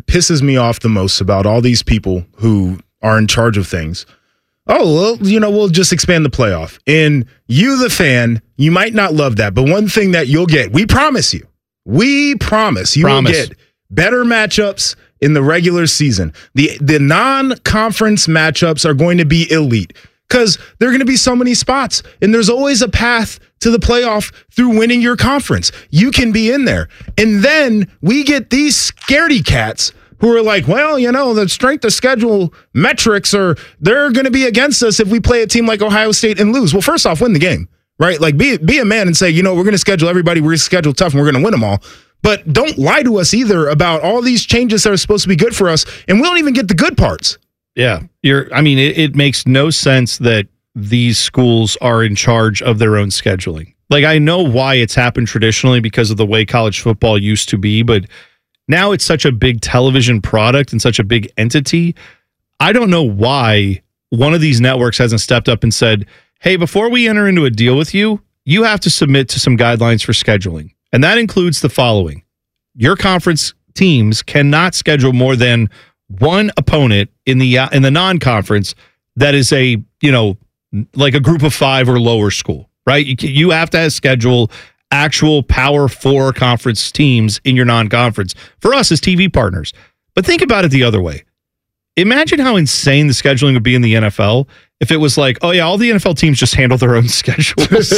pisses me off the most about all these people who are in charge of things. Oh, well, we'll just expand the playoff. And you, the fan, you might not love that, but one thing that you'll get, we promise you will get better matchups in the regular season. The non-conference matchups are going to be elite because there are going to be so many spots, and there's always a path to the playoff through winning your conference. You can be in there. And then we get these scaredy cats who are like, well, the strength of schedule metrics they're going to be against us if we play a team like Ohio State and lose. Well, first off, win the game, right? Like be a man and say, we're going to schedule everybody. We're going to schedule tough and we're going to win them all. But don't lie to us either about all these changes that are supposed to be good for us. And we don't even get the good parts. Yeah. It makes no sense that these schools are in charge of their own scheduling. Like, I know why it's happened traditionally because of the way college football used to be, but now it's such a big television product and such a big entity. I don't know why one of these networks hasn't stepped up and said, hey, before we enter into a deal with you, you have to submit to some guidelines for scheduling. And that includes the following. Your conference teams cannot schedule more than one opponent in the non-conference that is like a group of 5 or lower school, right? You have to schedule actual Power 4 conference teams in your non-conference for us as TV partners. But think about it the other way. Imagine how insane the scheduling would be in the NFL if it was like, oh yeah, all the NFL teams just handle their own schedules.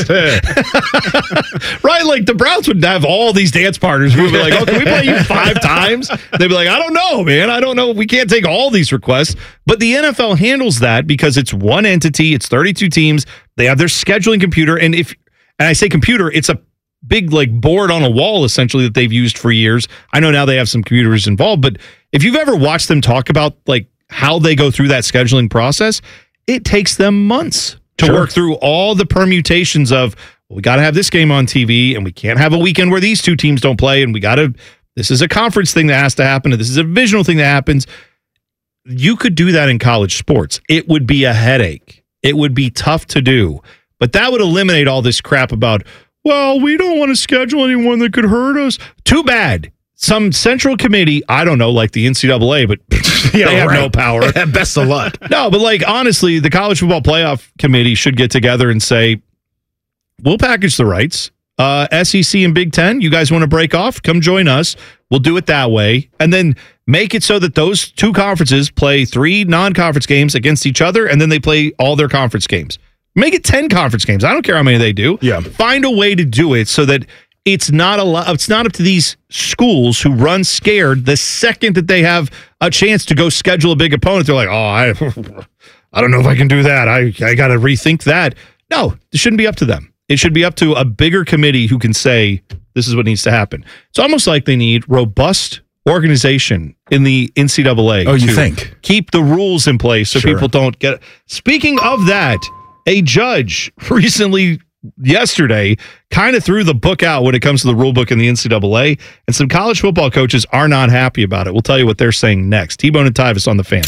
Right? Like the Browns would have all these dance partners who would be like, oh, can we play you 5 times? They'd be like, I don't know, man. I don't know. We can't take all these requests. But the NFL handles that because it's one entity. It's 32 teams. They have their scheduling computer. And I say computer, it's a big board on a wall essentially that they've used for years. I know now they have some computers involved, but if you've ever watched them talk about how they go through that scheduling process, it takes them months to work through all the permutations of, well, we got to have this game on TV and we can't have a weekend where these two teams don't play. And this is a conference thing that has to happen. And this is a divisional thing that happens. You could do that in college sports. It would be a headache. It would be tough to do, but that would eliminate all this crap about, well, we don't want to schedule anyone that could hurt us. Too bad. Some central committee, I don't know, like the NCAA, but they have no power. Best of luck. No, but honestly, the College Football Playoff Committee should get together and say, we'll package the rights. SEC and Big Ten, you guys want to break off? Come join us. We'll do it that way. And then make it so that those two conferences play 3 non-conference games against each other, and then they play all their conference games. Make it 10 conference games. I don't care how many they do. Yeah. Find a way to do it so that it's not up to these schools who run scared the second that they have a chance to go schedule a big opponent. They're like, oh, I don't know if I can do that. I got to rethink that. No, it shouldn't be up to them. It should be up to a bigger committee who can say, this is what needs to happen. It's almost like they need robust organization in the NCAA. Oh, you think? Keep the rules in place so people don't get it. Speaking of that, a judge recently, yesterday, kind of threw the book out when it comes to the rule book in the NCAA, and some college football coaches are not happy about it. We'll tell you what they're saying next. T-Bone and Tyvis on the Fan.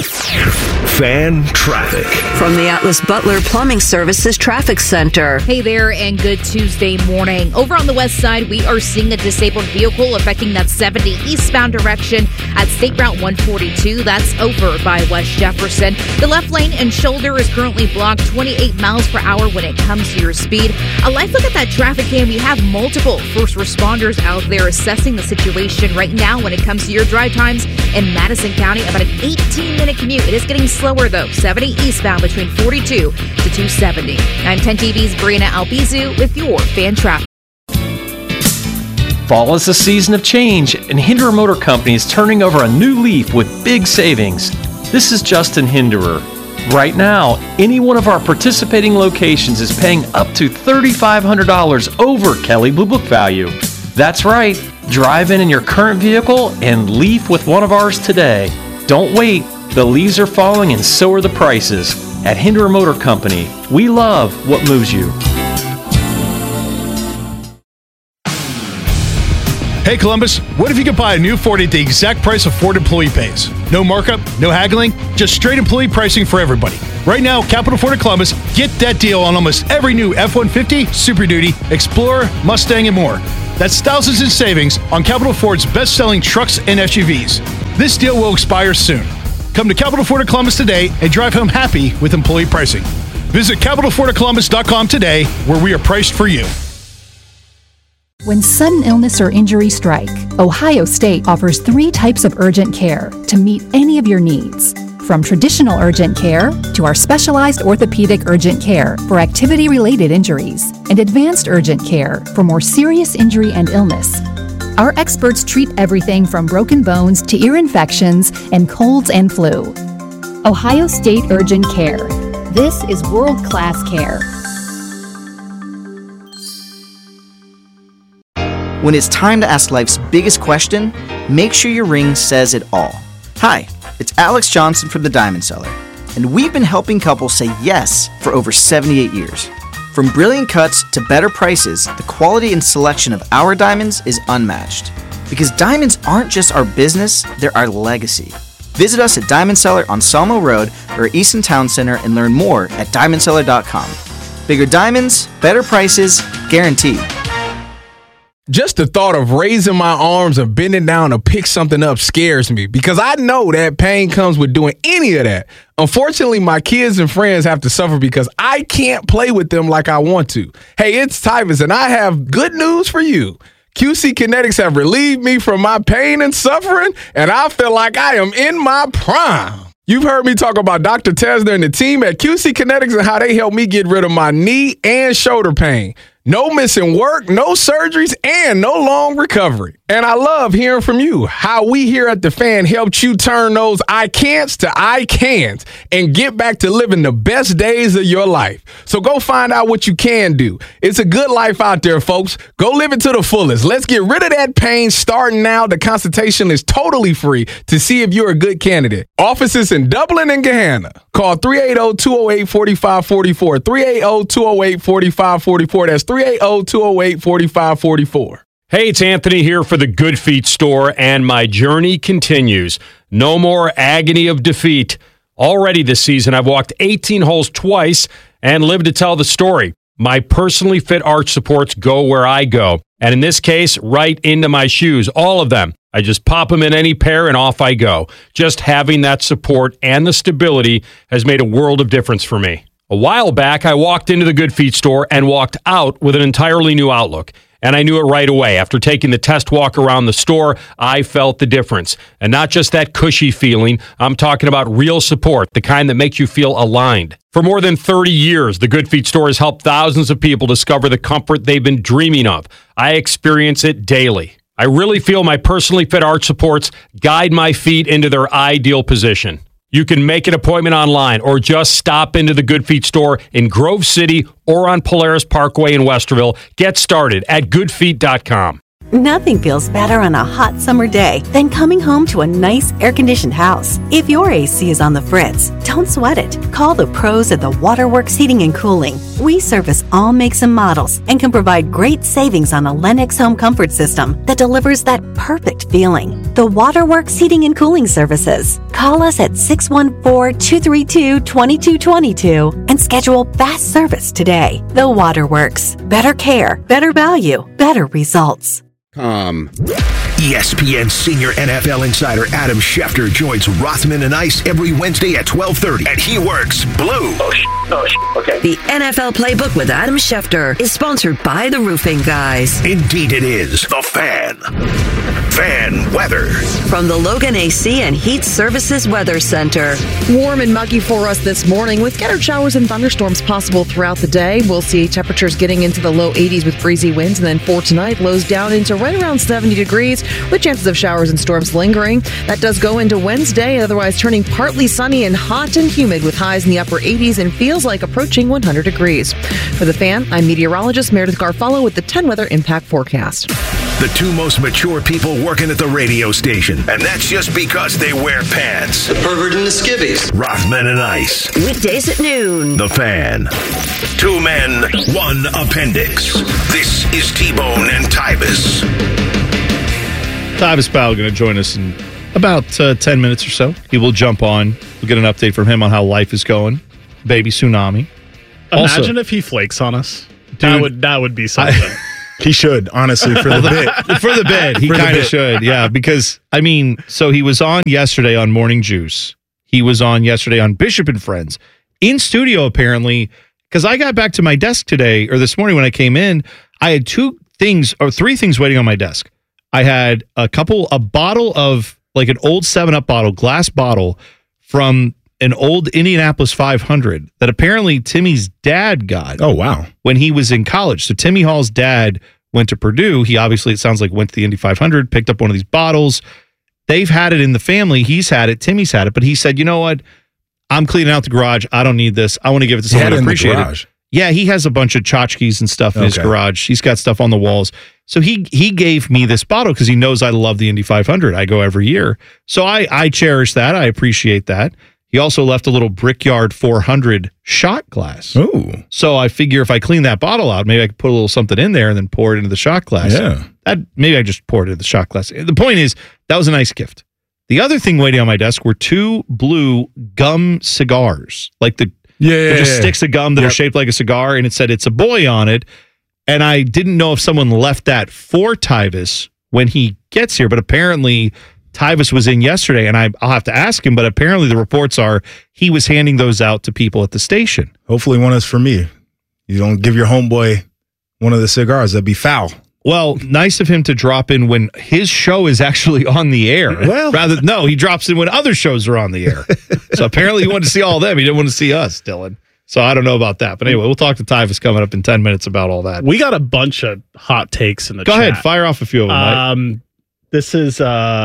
Fan traffic. From the Atlas Butler Plumbing Services Traffic Center. Hey there, and good Tuesday morning. Over on the west side, we are seeing a disabled vehicle affecting that 70 eastbound direction at State Route 142. That's over by West Jefferson. The left lane and shoulder is currently blocked 28 miles per hour when it comes to your speed. A live look at that traffic cam. We have multiple first responders out there assessing the situation right now when it comes to your drive times in Madison County. About an 18-minute commute. It is getting slower, though. 70 eastbound between 42 to 270. I'm 10 TV's Brianna Albizu with your Fan Traffic. Fall is a season of change, and Hinderer Motor Company is turning over a new leaf with big savings. This is Justin Hinderer. Right now, any one of our participating locations is paying up to $3,500 over Kelley Blue Book value. That's right. Drive in your current vehicle and leaf with one of ours today. Don't wait. The leaves are falling and so are the prices. At Hinderer Motor Company, we love what moves you. Hey Columbus, what if you could buy a new Ford at the exact price a Ford employee pays? No markup, no haggling, just straight employee pricing for everybody. Right now, Capital Ford of Columbus, get that deal on almost every new F-150, Super Duty, Explorer, Mustang, and more. That's thousands in savings on Capital Ford's best-selling trucks and SUVs. This deal will expire soon. Come to Capital Ford of Columbus today and drive home happy with employee pricing. Visit CapitalFordofColumbus.com today, where we are priced for you. When sudden illness or injury strike, Ohio State offers 3 types of urgent care to meet any of your needs. From traditional urgent care to our specialized orthopedic urgent care for activity-related injuries and advanced urgent care for more serious injury and illness. Our experts treat everything from broken bones to ear infections and colds and flu. Ohio State Urgent Care. This is world-class care. When it's time to ask life's biggest question, make sure your ring says it all. Hi, it's Alex Johnson from The Diamond Seller, and we've been helping couples say yes for over 78 years. From brilliant cuts to better prices, the quality and selection of our diamonds is unmatched. Because diamonds aren't just our business, they're our legacy. Visit us at Diamond Seller on Salmo Road or Easton Town Center and learn more at diamondseller.com. Bigger diamonds, better prices, guaranteed. Just the thought of raising my arms and bending down to pick something up scares me because I know that pain comes with doing any of that. Unfortunately, my kids and friends have to suffer because I can't play with them like I want to. Hey, it's Tyvus, and I have good news for you. QC Kinetics have relieved me from my pain and suffering, and I feel like I am in my prime. You've heard me talk about Dr. Tesner and the team at QC Kinetics and how they helped me get rid of my knee and shoulder pain. No missing work, no surgeries, and no long recovery. And I love hearing from you, how we here at The Fan helped you turn those I can'ts to I can'ts and get back to living the best days of your life. So go find out what you can do. It's a good life out there, folks. Go live it to the fullest. Let's get rid of that pain starting now. The consultation is totally free to see if you're a good candidate. Offices in Dublin and Gahanna. Call 380-208-4544. 380-208-4544. That's 380-208-4544. Hey, it's Anthony here for the Good Feet store, and my journey continues. No more agony of defeat. Already this season, I've walked 18 holes twice and lived to tell the story. My personally fit arch supports go where I go, and in this case, right into my shoes, all of them. I just pop them in any pair and off I go. Just having that support and the stability has made a world of difference for me. A while back, I walked into the Good Feet store and walked out with an entirely new outlook. And I knew it right away. After taking the test walk around the store, I felt the difference. And not just that cushy feeling, I'm talking about real support, the kind that makes you feel aligned. For more than 30 years, the Good Feet store has helped thousands of people discover the comfort they've been dreaming of. I experience it daily. I really feel my personally fit arch supports guide my feet into their ideal position. You can make an appointment online or just stop into the Good Feet store in Grove City or on Polaris Parkway in Westerville. Get started at goodfeet.com. Nothing feels better on a hot summer day than coming home to a nice air-conditioned house. If your AC is on the fritz, don't sweat it. Call the pros at the Waterworks Heating and Cooling. We service all makes and models and can provide great savings on a Lennox home comfort system that delivers that perfect feeling. The Waterworks Heating and Cooling Services. Call us at 614-232-2222 and schedule fast service today. The Waterworks. Better care, better value, better results. ESPN senior NFL insider Adam Schefter joins Rothman and Ice every Wednesday at 12:30, and he works blue. Okay. The NFL Playbook with Adam Schefter is sponsored by the Roofing Guys. Indeed it is. The Fan. Fan weather. From the Logan AC and Heat Services Weather Center. Warm and muggy for us this morning with scattered showers and thunderstorms possible throughout the day. We'll see temperatures getting into the low 80s with breezy winds, and then for tonight, lows down into right around 70 degrees with chances of showers and storms lingering. That does go into Wednesday, otherwise turning partly sunny and hot and humid with highs in the upper 80s and feels like approaching 100 degrees. For The Fan, I'm meteorologist Meredith Garfalo with the 10 Weather Impact Forecast. The two most mature people working at the radio station, and that's just because they wear pants. The pervert and the skivvies. Rothman and Ice. Weekdays at noon. The Fan. Two men, one appendix. This is T-Bone and Tyvus. Tyvus Powell going to join us in about 10 minutes or so. He will jump on. We'll get an update from him on how life is going. Baby tsunami. Imagine if he flakes on us. Dude, that would be something. He should, honestly, for the bit. For the bit, he kind of should, yeah. Because, I mean, so he was on yesterday on Morning Juice. He was on yesterday on Bishop and Friends. In studio, apparently, because I got back to my desk today, or this morning when I came in, I had three things waiting on my desk. I had a bottle of, like an old 7-Up bottle, glass bottle, from an old Indianapolis 500 that apparently Timmy's dad got. Oh, wow. When he was in college. So Timmy Hall's dad went to Purdue. He obviously, it sounds like, went to the Indy 500, picked up one of these bottles. They've had it in the family. He's had it. Timmy's had it. But he said, you know what? I'm cleaning out the garage. I don't need this. I want to give it to someone who appreciates it. Yeah, he has a bunch of tchotchkes and stuff in his garage. He's got stuff on the walls. So he gave me this bottle because he knows I love the Indy 500. I go every year. So I cherish that. I appreciate that. He also left a little Brickyard 400 shot glass. Ooh. So I figure if I clean that bottle out, maybe I could put a little something in there and then pour it into the shot glass. Yeah. Maybe I just pour it into the shot glass. The point is, that was a nice gift. The other thing waiting on my desk were 2 blue gum cigars. Like they're just sticks of gum that are shaped like a cigar, and it said It's a Boy on it. And I didn't know if someone left that for Tyvis when he gets here, but apparently Tyvis was in yesterday, and I'll have to ask him, but apparently the reports are he was handing those out to people at the station. Hopefully one is for me. You don't give your homeboy one of the cigars. That'd be foul. Well, nice of him to drop in when his show is actually on the air. Well, he drops in when other shows are on the air. So apparently he wanted to see all of them. He didn't want to see us, Dylan. So I don't know about that. But anyway, we'll talk to Tyvis coming up in 10 minutes about all that. We got a bunch of hot takes in the chat. Go ahead, fire off a few of them, Mike. This is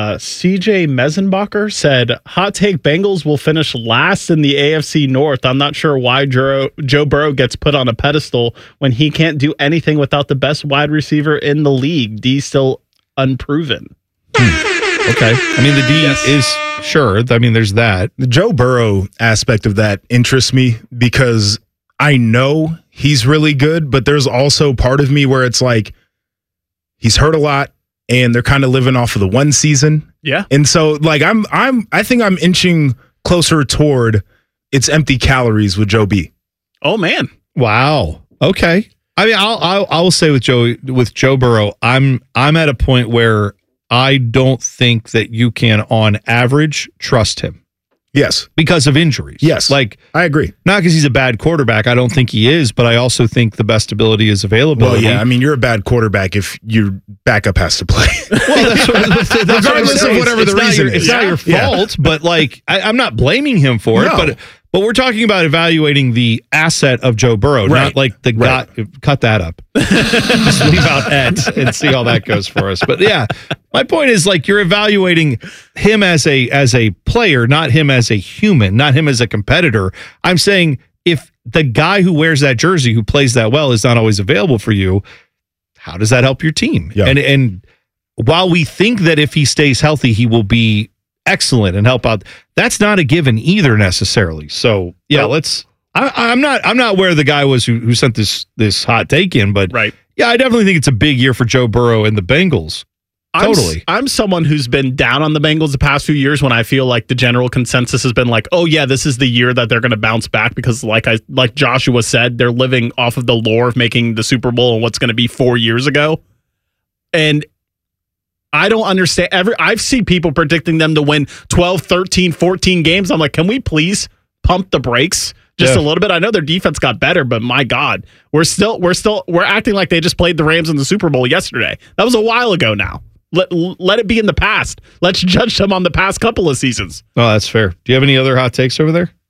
CJ Mesenbacher said, hot take, Bengals will finish last in the AFC North. I'm not sure why Joe Burrow gets put on a pedestal when he can't do anything without the best wide receiver in the league. D still unproven. Okay. I mean, the D is sure. I mean, there's that. The Joe Burrow aspect of that interests me because I know he's really good, but there's also part of me where it's like he's hurt a lot. And they're kind of living off of the one season. Yeah. And so like I think I'm inching closer toward it's empty calories with Joe B. Oh man. Wow. Okay. I mean, I will say with Joe Burrow, I'm at a point where I don't think that you can on average trust him. Yes. Because of injuries. Yes. Like, I agree. Not because he's a bad quarterback. I don't think he is, but I also think the best ability is availability. Well, yeah. I mean, you're a bad quarterback if your backup has to play. Well, that's regardless of whatever the reason. It's not your fault, but like, I'm not blaming him for it, but we're talking about evaluating the asset of Joe Burrow, not like the guy. Cut that up. Just leave out Ed and see how that goes for us. But yeah, my point is like you're evaluating him as a player, not him as a human, not him as a competitor. I'm saying if the guy who wears that jersey, who plays that well, is not always available for you, how does that help your team? Yeah. And while we think that if he stays healthy, he will be excellent and help out, that's not a given either necessarily. So yeah, I'm not where the guy was who sent this hot take in, but yeah, I definitely think it's a big year for Joe Burrow and the Bengals. Totally. I'm someone who's been down on the Bengals the past few years when I feel like the general consensus has been like, oh yeah, this is the year that they're going to bounce back because like Joshua said, they're living off of the lore of making the Super Bowl and what's going to be 4 years ago. And I don't understand. I've seen people predicting them to win 12, 13, 14 games. I'm like, can we please pump the brakes just a little bit? I know their defense got better, but my God, we're acting like they just played the Rams in the Super Bowl yesterday. That was a while ago now. Let it be in the past. Let's judge them on the past couple of seasons. Oh, that's fair. Do you have any other hot takes over there?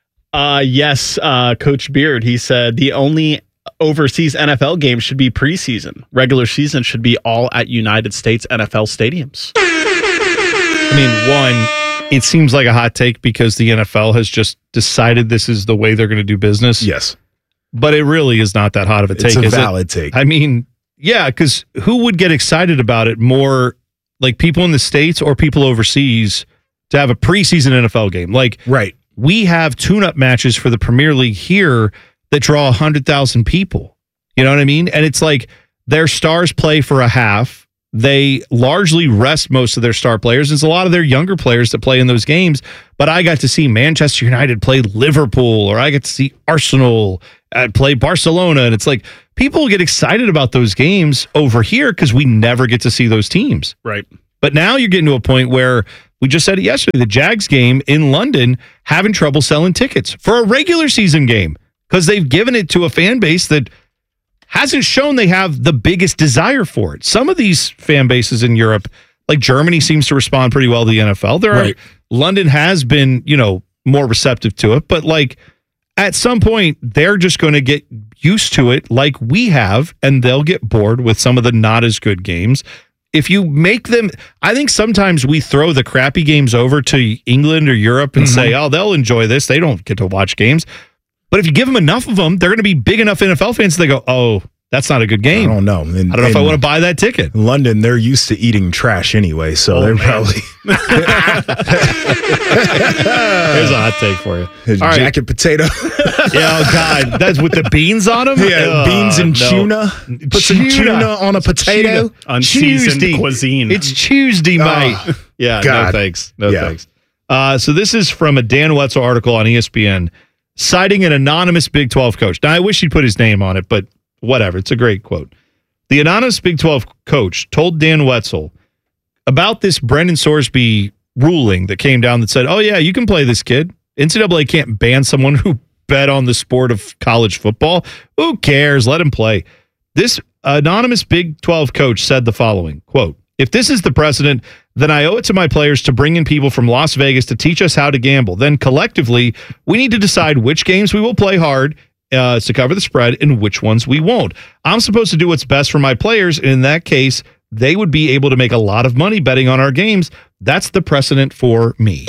Yes. Coach Beard, he said the only overseas NFL games should be preseason. Regular season should be all at United States NFL stadiums. I mean, one, it seems like a hot take because the NFL has just decided this is the way they're going to do business. Yes. But it really is not that hot of a take. It's a valid take. I mean, yeah, because who would get excited about it more, like people in the States or people overseas, to have a preseason NFL game? Like, right. We have tune-up matches for the Premier League here that draw 100,000 people. You know what I mean? And it's like their stars play for a half. They largely rest most of their star players. It's a lot of their younger players that play in those games. But I got to see Manchester United play Liverpool, or I got to see Arsenal play Barcelona, and it's like people get excited about those games over here because we never get to see those teams. Right. But now you're getting to a point where we just said it yesterday, the Jags game in London having trouble selling tickets for a regular season game because they've given it to a fan base that hasn't shown they have the biggest desire for it. Some of these fan bases in Europe, like Germany, seems to respond pretty well to the NFL. London has been, more receptive to it, but like at some point they're just going to get used to it like we have, and they'll get bored with some of the not as good games. If you make them, I think sometimes we throw the crappy games over to England or Europe and say, oh, they'll enjoy this. They don't get to watch games. But if you give them enough of them, they're going to be big enough NFL fans. They go, oh, that's not a good game. I don't know. I don't know if I want to buy that ticket. In London, they're used to eating trash anyway, so they're probably... Here's a hot take for you. Jacket potato. Yeah, oh God, that's with the beans on them. Yeah, beans and tuna. Put some tuna on a potato. Unseasoned cuisine. It's Tuesday, mate. Yeah, God. no thanks. No thanks. So this is from a Dan Wetzel article on ESPN, citing an anonymous Big 12 coach. Now, I wish he'd put his name on it, but whatever. It's a great quote. The anonymous Big 12 coach told Dan Wetzel about this Brendan Sorsby ruling that came down that said, oh, yeah, you can play this kid. NCAA can't ban someone who bet on the sport of college football. Who cares? Let him play. This anonymous Big 12 coach said the following, quote, if this is the precedent, then I owe it to my players to bring in people from Las Vegas to teach us how to gamble. Then collectively, we need to decide which games we will play hard to cover the spread and which ones we won't. I'm supposed to do what's best for my players. And in that case, they would be able to make a lot of money betting on our games. That's the precedent for me.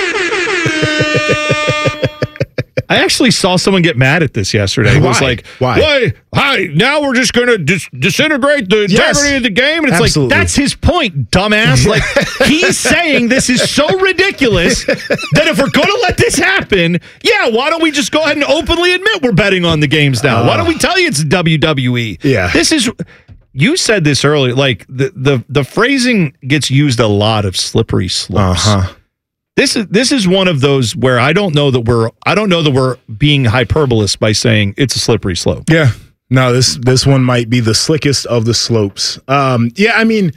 I actually saw someone get mad at this yesterday. It was like, why? Hi, now we're just going to disintegrate the integrity of the game. And it's like, that's his point, dumbass. Like, he's saying this is so ridiculous that if we're going to let this happen, why don't we just go ahead and openly admit we're betting on the games now? Why don't we tell you it's WWE? Yeah. This is... You said this earlier, like the phrasing gets used a lot of slippery slopes. This is one of those where I don't know that we're being hyperbolous by saying it's a slippery slope. Yeah. No, this one might be the slickest of the slopes. I mean,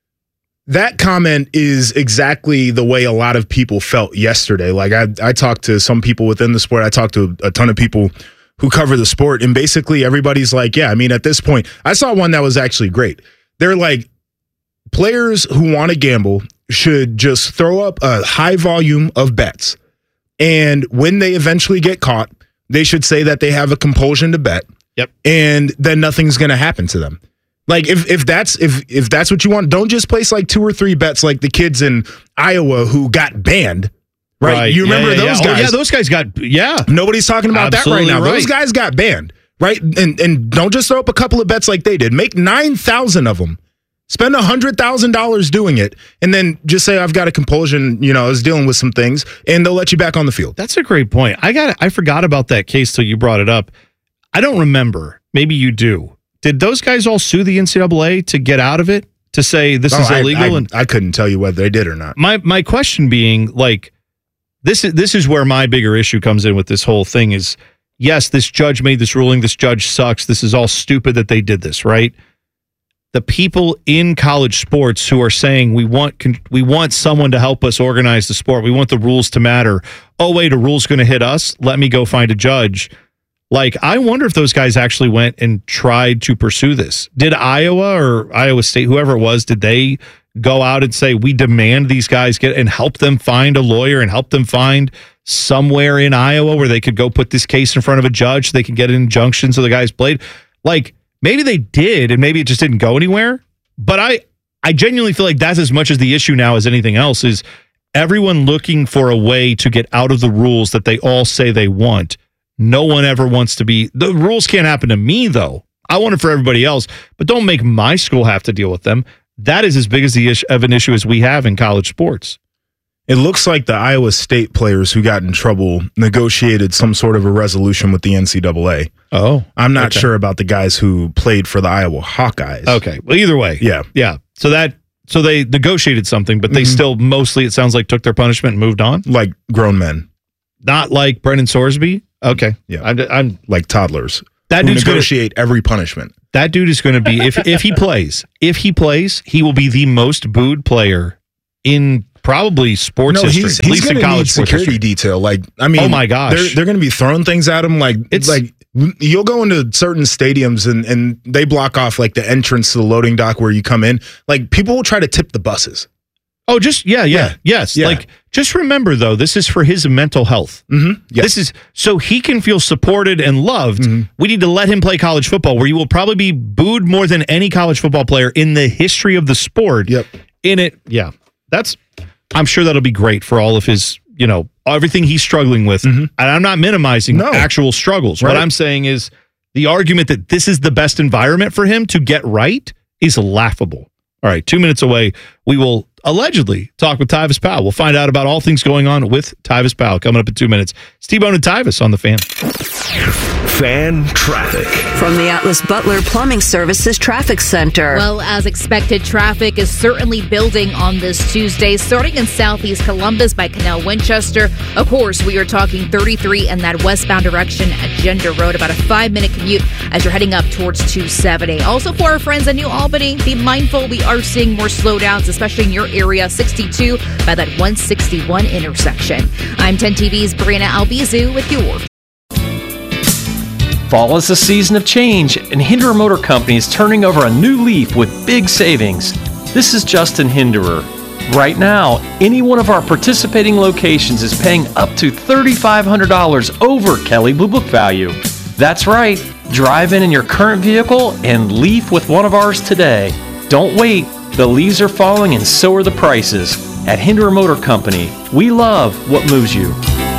that comment is exactly the way a lot of people felt yesterday. Like I talked to some people within the sport. I talked to a ton of people who cover the sport, and basically everybody's like, yeah, I mean, at this point, I saw one that was actually great. They're like, players who want to gamble should just throw up a high volume of bets. And when they eventually get caught, they should say that they have a compulsion to bet. Yep. And then nothing's going to happen to them. Like if that's what you want, don't just place like 2 or 3 bets like the kids in Iowa who got banned. Right. You remember those guys? Oh, yeah, those guys got, Nobody's talking about Absolutely that right now. Right. Those guys got banned, right? And don't just throw up a couple of bets like they did. Make 9,000 of them. Spend $100,000 doing it, and then just say, I've got a compulsion, I was dealing with some things, and they'll let you back on the field. That's a great point. I forgot about that case till you brought it up. I don't remember. Maybe you do. Did those guys all sue the NCAA to get out of it? To say this is illegal? I couldn't tell you whether they did or not. My question being, like, This is where my bigger issue comes in with this whole thing is, yes, this judge made this ruling. This judge sucks. This is all stupid that they did this, right? The people in college sports who are saying we want someone to help us organize the sport. We want the rules to matter. Oh, wait, a rule's going to hit us. Let me go find a judge. Like, I wonder if those guys actually went and tried to pursue this. Did Iowa or Iowa State, whoever it was, did they go out and say, we demand these guys get and help them find a lawyer and help them find somewhere in Iowa where they could go put this case in front of a judge so they can get an injunction so the guys played? Like, maybe they did and maybe it just didn't go anywhere. But I genuinely feel like that's as much as the issue now as anything else is everyone looking for a way to get out of the rules that they all say they want. No one ever wants to be. The rules can't happen to me, though. I want it for everybody else, but don't make my school have to deal with them. That is as big as the issue of an issue as we have in college sports. It looks like the Iowa State players who got in trouble negotiated some sort of a resolution with the NCAA. Oh. I'm not sure about the guys who played for the Iowa Hawkeyes. Okay. Well, either way. Yeah. Yeah. So they negotiated something, but they still mostly, it sounds like, took their punishment and moved on. Like grown men. Not like Brendan Sorsby, Okay. Yeah. I'm like toddlers. That who dude's negotiate every punishment. That dude is going to be if he plays, he will be the most booed player in probably sports history, he's at least in gonna college need sports security history. detail. Like, I mean, oh my gosh, they're going to be throwing things at him. Like, it's like you'll go into certain stadiums and they block off like the entrance to the loading dock where you come in. Like, people will try to tip the buses. Oh, just yes. Yeah. Like, just remember though, this is for his mental health. Mm-hmm. Yeah. This is so he can feel supported and loved. Mm-hmm. We need to let him play college football, where he will probably be booed more than any college football player in the history of the sport. Yep. I'm sure that'll be great for all of his, everything he's struggling with. Mm-hmm. And I'm not minimizing actual struggles. Right. What I'm saying is the argument that this is the best environment for him to get right is laughable. All right, 2 minutes away, we will allegedly talk with Tyvis Powell. We'll find out about all things going on with Tyvis Powell coming up in 2 minutes. It's T-Bone and Tyvis on the Fan. Fan traffic. From the Atlas Butler Plumbing Services Traffic Center. Well, as expected, traffic is certainly building on this Tuesday, starting in southeast Columbus by Canal Winchester. Of course, we are talking 33 in that westbound direction at Gender Road, about a 5-minute commute as you're heading up towards 270. Also, for our friends in New Albany, be mindful we are seeing more slowdowns, especially in your area, 62 by that 161 intersection. I'm 10 TV's Brianna Albizu with your Fall is a season of change, and Hinderer Motor Company is turning over a new leaf with big savings. This is Justin Hinderer. Right now, any one of our participating locations is paying up to $3,500 over Kelley Blue Book value. That's right. Drive in your current vehicle and leaf with one of ours today. Don't wait. The leaves are falling and so are the prices. At Hinderer Motor Company, we love what moves you.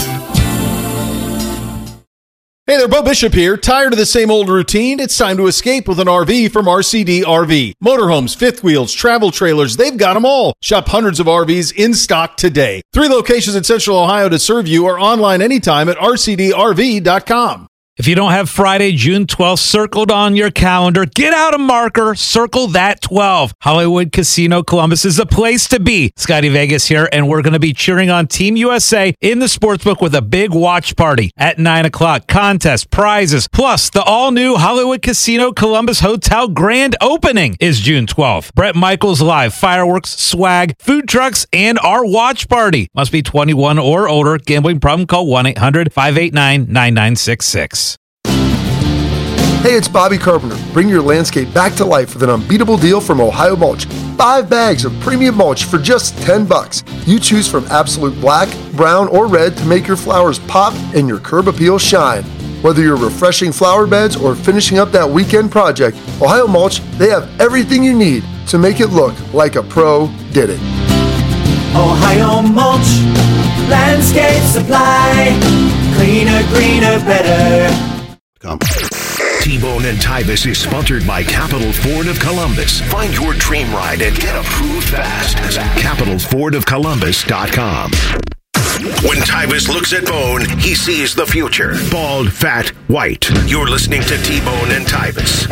Hey there, Bo Bishop here. Tired of the same old routine? It's time to escape with an RV from RCD RV. Motorhomes, fifth wheels, travel trailers, they've got them all. Shop hundreds of RVs in stock today. 3 locations in Central Ohio to serve you, or online anytime at rcdrv.com. If you don't have Friday, June 12th circled on your calendar, get out a marker, circle that 12. Hollywood Casino Columbus is the place to be. Scotty Vegas here, and we're going to be cheering on Team USA in the sportsbook with a big watch party at 9 o'clock. Contest, prizes, plus the all-new Hollywood Casino Columbus Hotel grand opening is June 12th. Brett Michaels live, fireworks, swag, food trucks, and our watch party. Must be 21 or older. Gambling problem? Call 1-800-589-9966. Hey, it's Bobby Carpenter. Bring your landscape back to life with an unbeatable deal from Ohio Mulch. 5 bags of premium mulch for just $10. You choose from absolute black, brown, or red to make your flowers pop and your curb appeal shine. Whether you're refreshing flower beds or finishing up that weekend project, Ohio Mulch, they have everything you need to make it look like a pro did it. Ohio Mulch, landscape supply, cleaner, greener, better. T-Bone and Tyvis is sponsored by Capital Ford of Columbus. Find your dream ride and get approved fast at capitalfordofcolumbus.com. When Tyvis looks at Bone, he sees the future. Bald, fat, white. You're listening to T-Bone and Tyvis.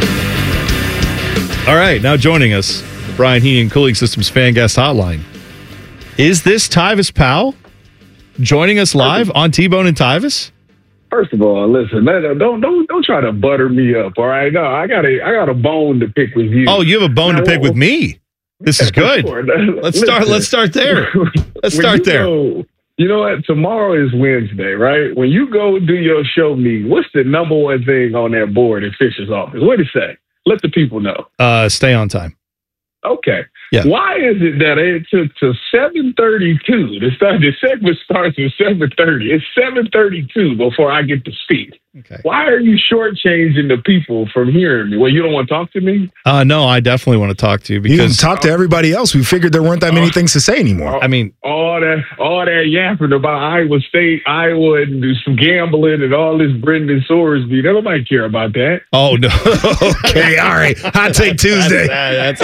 All right, now joining us, the Brian Heating Cooling Systems Fan Guest Hotline. Is this Tyvis Powell joining us live on T-Bone and Tyvis? First of all, listen, don't try to butter me up. All right, no, I got a bone to pick with you. Oh, you have a bone to pick with me. This is good. Let's start there. Let's start there. You know what? Tomorrow is Wednesday, right? When you go do your show meeting, what's the number one thing on that board in Fisher's office? What did it say? Let the people know. Stay on time. Okay. Yeah. Why is it that it took to 7:32? The segment starts at 7:30. It's 7:32 before I get to speak. Okay. Why are you shortchanging the people from hearing me? Well, you don't want to talk to me? No, I definitely want to talk to you You because can talk to everybody else. We figured there weren't that many things to say anymore. I mean, all that yapping about Iowa State, Iowa, and do some gambling and all this Brendan Sorsby. Nobody care about that. Oh no. Okay, all right. Hot take Tuesday. That's a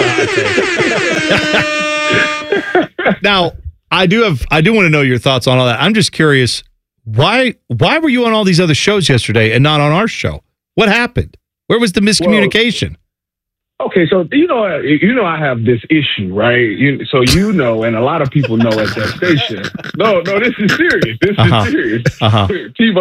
hot take. Now, I do want to know your thoughts on all that. I'm just curious. Why were you on all these other shows yesterday and not on our show? What happened? Where was the miscommunication? Okay, so you know I have this issue, right? And a lot of people know at that station. No, this is serious. This is serious. T-Bone,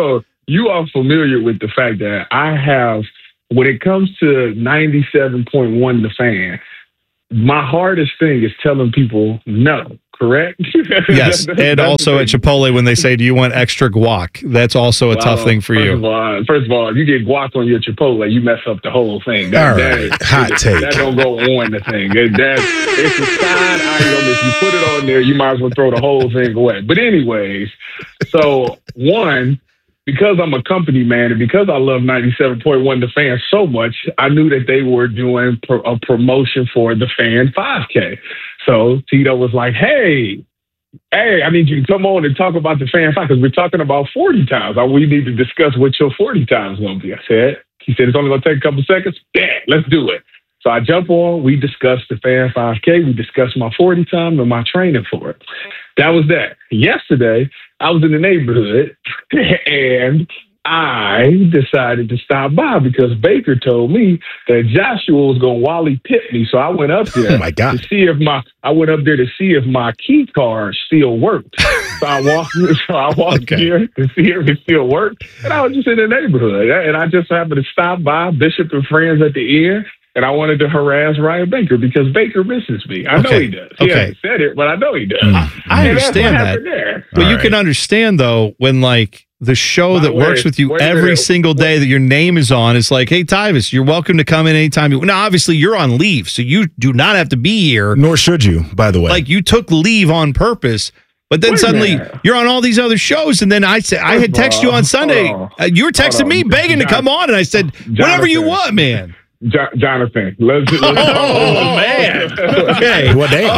you are familiar with the fact that I have, when it comes to 97.1 The Fan, my hardest thing is telling people no, correct? Yes, and also at Chipotle when they say, do you want extra guac? That's also a tough thing for you. First of all, if you get guac on your Chipotle, you mess up the whole thing. All right, hot take. That don't go on the thing. It's a side item. If you put it on there, you might as well throw the whole thing away. But anyways, so one, because I'm a company man and because I love 97.1 The Fan so much, I knew that they were doing a promotion for The Fan 5K. So Tito was like, hey, I need you to come on and talk about The Fan 5 because we're talking about 40 times. We need to discuss what your 40 times going to be. He said, it's only going to take a couple seconds. Yeah, let's do it. So I jump on. We discussed The Fan 5K. We discussed my 40 time and my training for it. That was that. Yesterday, I was in the neighborhood and I decided to stop by because Baker told me that Joshua was going to Wally Pitt me. So I went up there to see if my key card still worked. So I walked here to see if it still worked. And I was just in the neighborhood. And I just happened to stop by Bishop and Friends at the end. And I wanted to harass Ryan Baker because Baker misses me. I know he does. He hasn't said it, but I know he does. I understand that. But you can understand, though, when like the show that works with you every single day that your name is on is like, hey, Tyvis, you're welcome to come in anytime. Now, obviously, you're on leave, so you do not have to be here. Nor should you, by the way. Like, you took leave on purpose. But then suddenly you're on all these other shows, and then I said I had texted you on Sunday. You were texting me begging to come on, and I said, whatever you want, man. Jonathan, let's oh man! Okay, what day?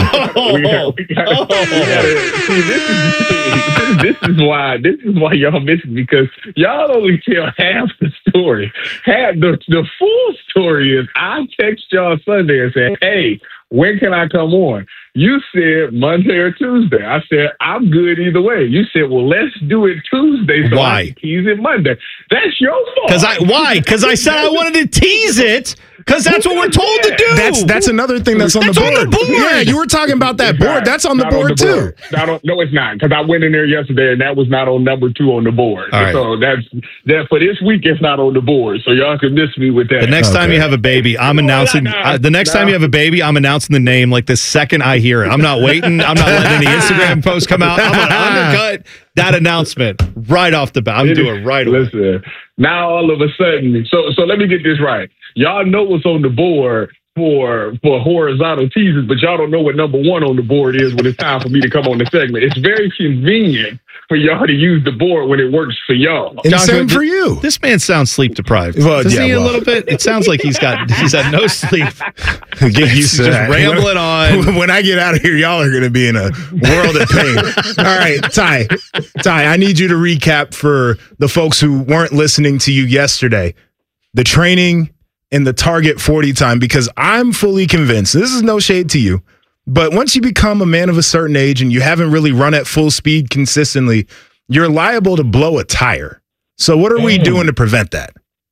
This is why y'all miss me because y'all only tell half the story. The full story is I text y'all Sunday and said, "Hey, when can I come on?" You said Monday or Tuesday. I said, I'm good either way. You said, well, let's do it Tuesday so I can tease it Monday. That's your fault. Why? Because I said I wanted to tease it because that's what we're told to do. That's another thing that's on the board. Yeah, you were talking about that board. That's on the board too. No, it's not because I went in there yesterday and that was not on number 2 on the board. All right. So that for this week, it's not on the board. So y'all can miss me with that. The next time you have a baby, I'm announcing. The next time you have a baby, I'm announcing the name like the second I hear it. I'm not waiting. I'm not letting any Instagram posts come out. I'm going to undercut that announcement right off the bat. I'm doing it right away. Listen, now all of a sudden, so let me get this right. Y'all know what's on the board for horizontal teasers, but y'all don't know what number 1 on the board is when it's time for me to come on the segment. It's very convenient for y'all to use the board when it works for y'all. And same for you. This man sounds sleep deprived. Well, Doesn't he a little bit? It sounds like he's had no sleep. Get used to that. Just rambling on. When I get out of here, y'all are going to be in a world of pain. All right, Ty, I need you to recap for the folks who weren't listening to you yesterday, the training and the target 40 time, because I'm fully convinced, this is no shade to you, but once you become a man of a certain age and you haven't really run at full speed consistently, you're liable to blow a tire. So what are we doing to prevent that?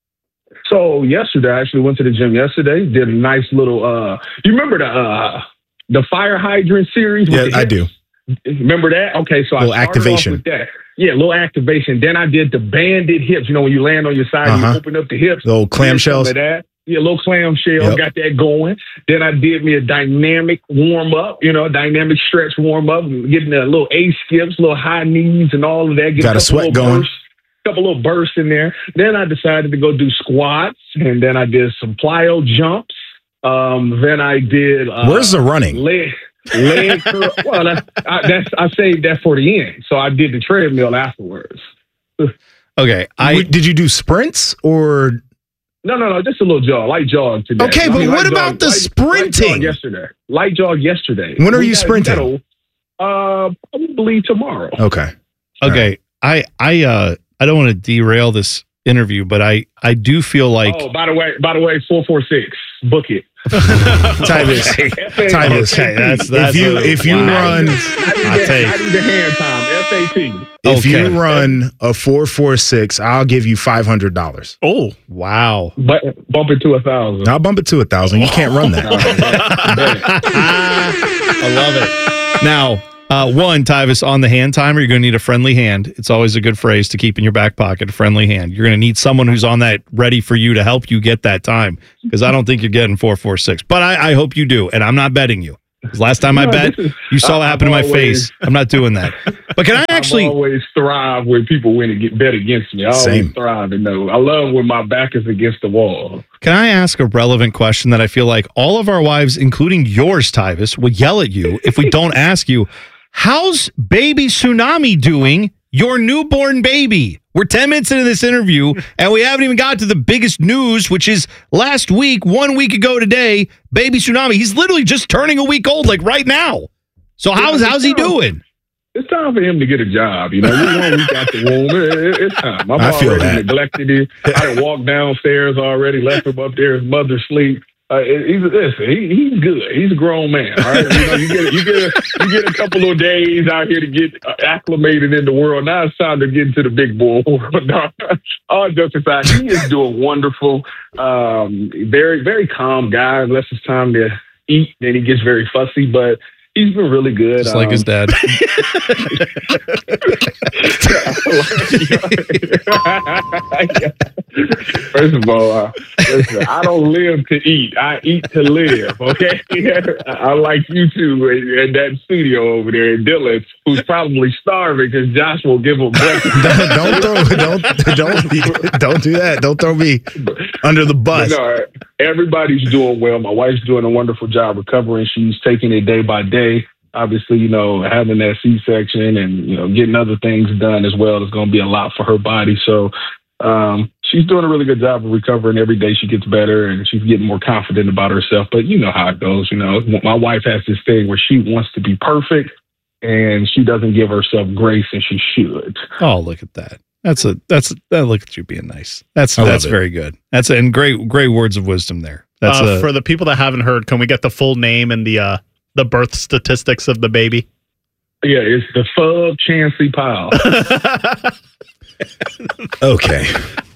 So yesterday, I actually went to the gym yesterday, did a nice little, you remember the fire hydrant series? Yeah, I do. Remember that? Okay, so I started activation. off with that. Yeah, a little activation. Then I did the banded hips. You know, when you land on your side, you open up the hips. The old clamshells. Yeah, a little clamshell, got that going. Then I did me a dynamic warm-up, dynamic stretch warm-up, getting a little A-skips, little high knees and all of that. Got a sweat going. Couple little bursts in there. Then I decided to go do squats, and then I did some plyo jumps. Then I did... Where's the running? Leg curl. Well, I saved that for the end. So I did the treadmill afterwards. Okay. Did you do sprints or... No, just a little jog, light jog today. Okay, but what about the sprinting? Light jog yesterday. When are you sprinting? Probably tomorrow. Okay. I don't want to derail this interview, but I do feel like. Oh, by the way, 446, book it. Tyvis. Okay, that's if you run, I need the hand time. SAT. If you run a 4.46, I'll give you $500. Oh, wow! But bump it to 1,000. I'll bump it to 1,000. You can't run that. I love it. Now, One, Tyvis, on the hand timer, you're going to need a friendly hand. It's always a good phrase to keep in your back pocket, a friendly hand. You're going to need someone who's on that ready for you to help you get that time, because I don't think you're getting 4.46. But I hope you do, and I'm not betting you. Because last time I bet, you saw what happened to my face. I'm not doing that. But can I actually... I always thrive when people win and get bet against me. I always thrive and know. I love when my back is against the wall. Can I ask a relevant question that I feel like all of our wives, including yours, Tyvis, will yell at you if we don't ask you? How's baby Tsunami doing, your newborn baby? We're 10 minutes into this interview, and we haven't even got to the biggest news, which is last week, 1 week ago today, baby Tsunami. He's literally just turning a week old, like right now. So how's he doing? It's time for him to get a job. You know, we're 1 week out the womb. It's time. I've already neglected him. I walked downstairs already, left him up there. His mother sleep. He's good. He's a grown man. All right, you get a couple of days out here to get acclimated in the world. Now it's time to get into the big boy world. All jokes aside, he is doing wonderful. Very, very calm guy. Unless it's time to eat, then he gets very fussy. But he's been really good. Just like his dad. First of all, listen, I don't live to eat. I eat to live, okay? I like you two in that studio over there, and Dylan, who's probably starving because Josh will give him breakfast. Don't do that. Don't throw me under the bus. No, everybody's doing well. My wife's doing a wonderful job recovering. She's taking it day by day. Obviously, having that C-section and, getting other things done as well is going to be a lot for her body. So she's doing a really good job of recovering. Every day she gets better and she's getting more confident about herself. But you know how it goes. My wife has this thing where she wants to be perfect and she doesn't give herself grace, and she should. Oh, look at that. Look at you being nice. That's very good. And great words of wisdom there. For the people that haven't heard, can we get the full name and the birth statistics of the baby? Yeah, it's the Fub Chancey Powell. Okay.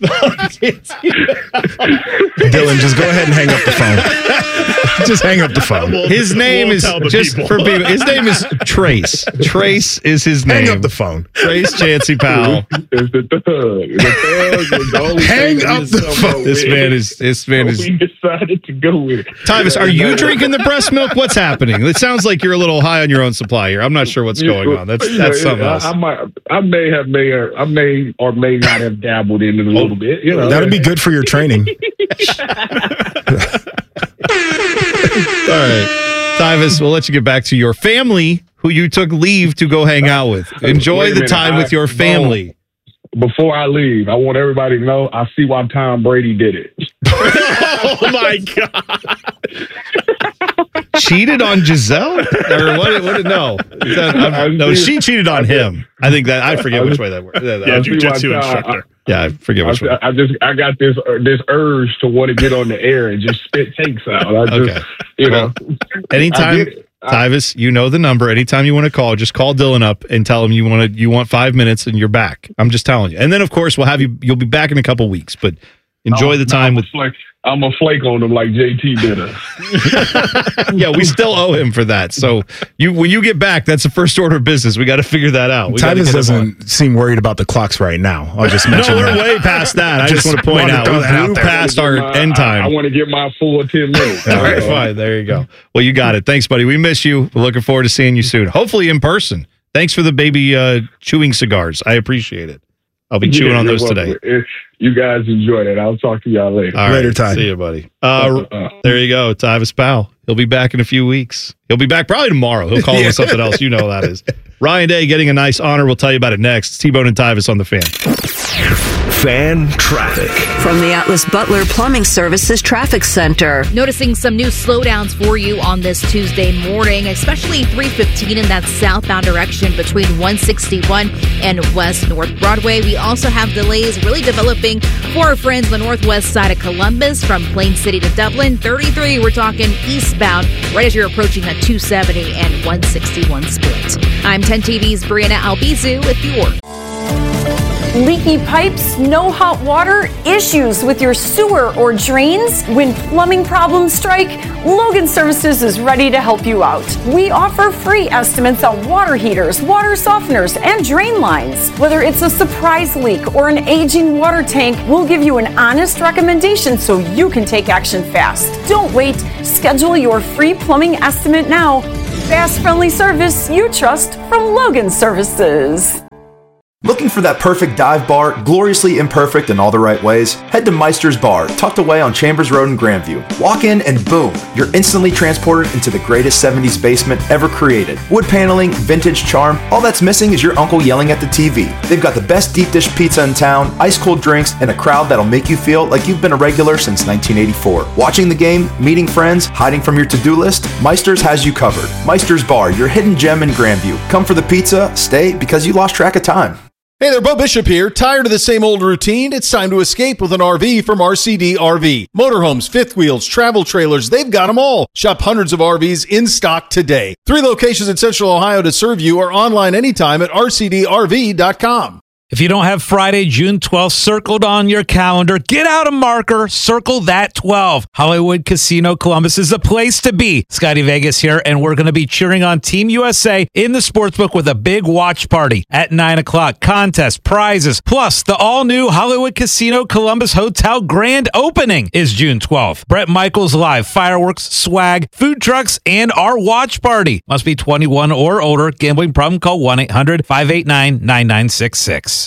Dylan, just go ahead and hang up the phone. Just hang up the phone. His name is just for people. His name is Trace. Trace is his name. Hang up the phone. Trace Chancey Powell. It's the thug. Hang up the phone. This man is. We decided to go with it. Tyvis, are you drinking the breast milk? What's happening? It sounds like you're a little high on your own supply here. I'm not sure what's going on. That's something else. I may or may not have dabbled in it a little bit. That'd be good for your training. All right, Tyvis, we'll let you get back to your family, who you took leave to go hang out with. Enjoy the time with your family. Before I leave, I want everybody to know I see why Tom Brady did it. Oh my God. Cheated on Giselle? Or what? No. No, she cheated on him. I think that, I forget which way that worked. Yeah, jiu-jitsu instructor. Yeah, I forget which way. I got this urge to want to get on the air and just spit takes out. Anytime, Tyvis, you know the number. Anytime you want to call, just call Dylan up and tell him you want 5 minutes and you're back. I'm just telling you. And then, of course, you'll be back in a couple weeks, but enjoy the time with. I'm a flake on him like JT did. Yeah, we still owe him for that. So when you get back, that's the first order of business. We got to figure that out. Tyvis doesn't seem worried about the clocks right now. I'll just mention we're way past that. I just want to point out we blew past our end time. I want to get my full 10 minutes. All right, fine. There you go. Well, you got it. Thanks, buddy. We miss you. We're looking forward to seeing you soon. Hopefully in person. Thanks for the baby chewing cigars. I appreciate it. I'll be chewing on those today. You guys enjoy that. I'll talk to y'all later. All later, right, Ty. See you, buddy. There you go, Tyvis Powell. He'll be back in a few weeks. He'll be back probably tomorrow. He'll call with something else. You know how that is. Ryan Day getting a nice honor. We'll tell you about it next. It's T-Bone and Tyvis on The Fan. Fan traffic. From the Atlas Butler Plumbing Services Traffic Center. Noticing some new slowdowns for you on this Tuesday morning, especially 315 in that southbound direction between 161 and West North Broadway. We also have delays really developing for our friends on the northwest side of Columbus from Plain City to Dublin. 33, we're talking eastbound right as you're approaching that 270 and 161 split. I'm 10 TV's Brianna Albizu with your Leaky pipes, no hot water, issues with your sewer or drains? When plumbing problems strike, Logan Services is ready to help you out. We offer free estimates on water heaters, water softeners, and drain lines. Whether it's a surprise leak or an aging water tank, we'll give you an honest recommendation so you can take action fast. Don't wait. Schedule your free plumbing estimate now. Fast, friendly service you trust from Logan Services. Looking for that perfect dive bar, gloriously imperfect in all the right ways? Head to Meister's Bar, tucked away on Chambers Road in Grandview. Walk in and boom, you're instantly transported into the greatest 70s basement ever created. Wood paneling, vintage charm, all that's missing is your uncle yelling at the TV. They've got the best deep dish pizza in town, ice cold drinks, and a crowd that'll make you feel like you've been a regular since 1984. Watching the game, meeting friends, hiding from your to-do list, Meister's has you covered. Meister's Bar, your hidden gem in Grandview. Come for the pizza, stay because you lost track of time. Hey there, Bo Bishop here. Tired of the same old routine? It's time to escape with an RV from RCD RV. Motorhomes, fifth wheels, travel trailers, they've got them all. Shop hundreds of RVs in stock today. 3 locations in Central Ohio to serve you or online anytime at rcdrv.com. If you don't have Friday, June 12th circled on your calendar, get out a marker, circle that 12. Hollywood Casino Columbus is the place to be. Scotty Vegas here, and we're going to be cheering on Team USA in the sportsbook with a big watch party at 9 o'clock. Contest, prizes, plus the all-new Hollywood Casino Columbus Hotel grand opening is June 12th. Bret Michaels Live, fireworks, swag, food trucks, and our watch party. Must be 21 or older. Gambling problem? Call 1-800-589-9966.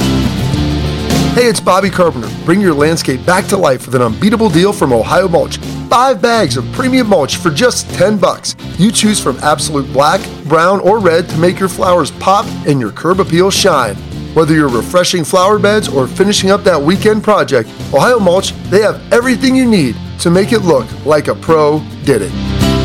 Hey, it's Bobby Carpenter. Bring your landscape back to life with an unbeatable deal from Ohio Mulch. 5 bags of premium mulch for just $10. You choose from absolute black, brown, or red to make your flowers pop and your curb appeal shine. Whether you're refreshing flower beds or finishing up that weekend project, Ohio Mulch, they have everything you need to make it look like a pro did it.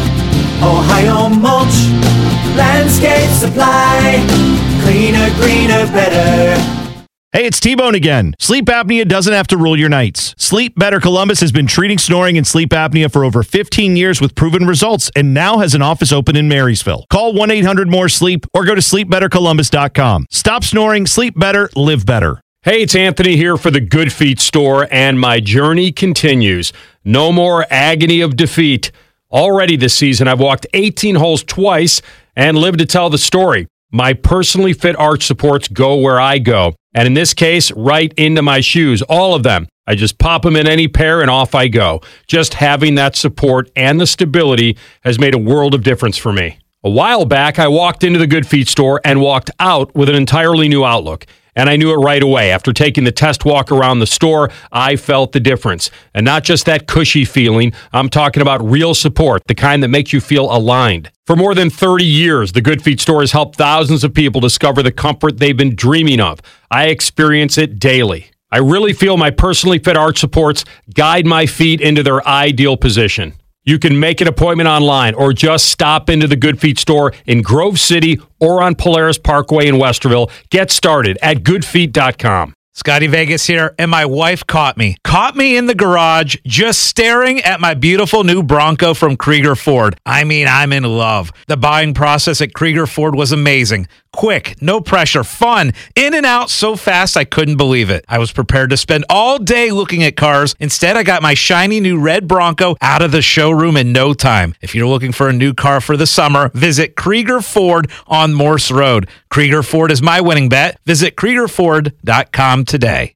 Ohio Mulch, landscape supply, cleaner, greener, better. Hey, it's T-Bone again. Sleep apnea doesn't have to rule your nights. Sleep Better Columbus has been treating snoring and sleep apnea for over 15 years with proven results and now has an office open in Marysville. Call 1-800-MORE-SLEEP or go to sleepbettercolumbus.com. Stop snoring, sleep better, live better. Hey, it's Anthony here for the Good Feet store, and my journey continues. No more agony of defeat. Already this season, I've walked 18 holes twice and lived to tell the story. My personally fit arch supports go where I go. And in this case, right into my shoes, all of them. I just pop them in any pair and off I go. Just having that support and the stability has made a world of difference for me. A while back, I walked into the Good Feet store and walked out with an entirely new outlook. And I knew it right away. After taking the test walk around the store, I felt the difference. And not just that cushy feeling, I'm talking about real support, the kind that makes you feel aligned. For more than 30 years, the Good Feet store has helped thousands of people discover the comfort they've been dreaming of. I experience it daily. I really feel my personally fit arch supports guide my feet into their ideal position. You can make an appointment online or just stop into the Good Feet store in Grove City or on Polaris Parkway in Westerville. Get started at goodfeet.com. Scotty Vegas here, and my wife caught me in the garage just staring at my beautiful new Bronco from Krieger Ford. I mean, I'm in love. The buying process at Krieger Ford was amazing. Quick, no pressure, fun, in and out so fast I couldn't believe it. I was prepared to spend all day looking at cars. Instead, I got my shiny new red Bronco out of the showroom in no time. If you're looking for a new car for the summer, visit Krieger Ford on Morse Road. Krieger Ford is my winning bet. Visit KriegerFord.com today.